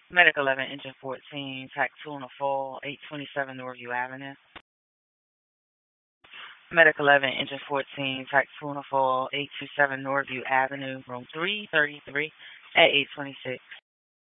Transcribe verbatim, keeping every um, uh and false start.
Medic eleven, Engine fourteen, Tac two on the fall, eight twenty-seven Northview Avenue. Medic eleven, Engine fourteen, Tac two on the fall, eight twenty-seven Northview Avenue, room three thirty-three at eight twenty-six.